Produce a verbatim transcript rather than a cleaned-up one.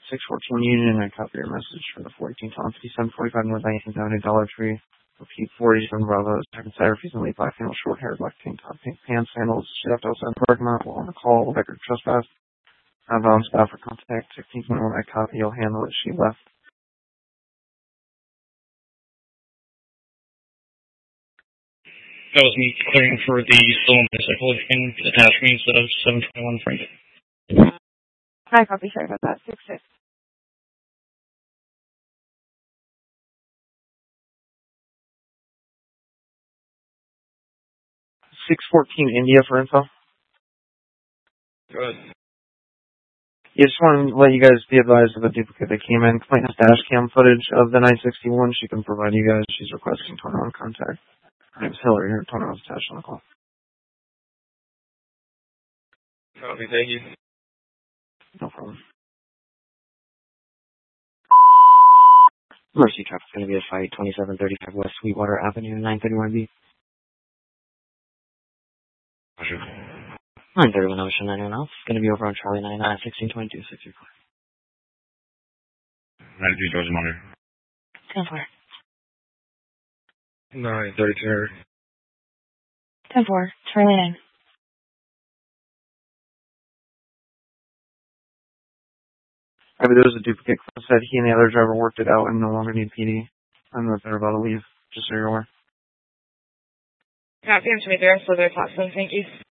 six fourteen Union. I copy your message for the fourteenth on fifty-seven forty-five North nineteenth Avenue, Dollar Tree. Repeat forty-seven Bravo, second side, repeatedly black panel, short hair, black tank top, pink pants, sandals, shit up outside the parking lot, while on the call, record trespass. Have on staff for contact, sixteen twenty-one, I copy, you'll handle it, she left. That was me clearing for the stolen bicycle and attached me instead of seven twenty-one Frank. Hi, copy, sorry about that, six six. six fourteen India for info. Good. Yeah, just want to let you guys be advised of a duplicate that came in. Complaint has dash cam footage of the nine sixty-one. She can provide you guys. She's requesting twenty-one contact. Her name's Hillary. Her twenty-one's attached on the call. Copy, thank you. No problem. Mercy traffic's going to be a fight, twenty-seven thirty-five West Sweetwater Avenue, nine thirty-one B. Roger. nine thirty-one Ocean, anyone else? It's going to be over on Charlie ninety-nine, sixteen twenty-two, six three four. ninety-three Georgia Monitor. ten four. nine thirty-two. ten four, Charlie nine. I mean, there was a duplicate. Said he and the other driver worked it out and no longer need P D. I don't know if they're about to leave, just so you're aware. Copy, I'm twenty-three, I'm still there, talk soon, thank you.